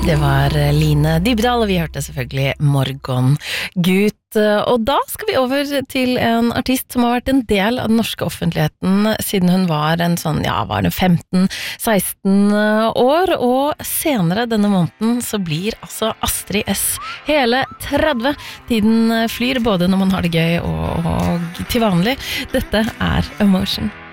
Det var Line Dybdahl, og vi hørte selvfølgelig Morgengut. Og da skal vi over til en artist som har vært en del av den norske offentligheten siden hun var en sånn, var det 15-16 år, og senere denne måneden så blir altså Astrid S hele 30. Tiden flyr både når man har det gøy og til vanlig. Dette er Emotion.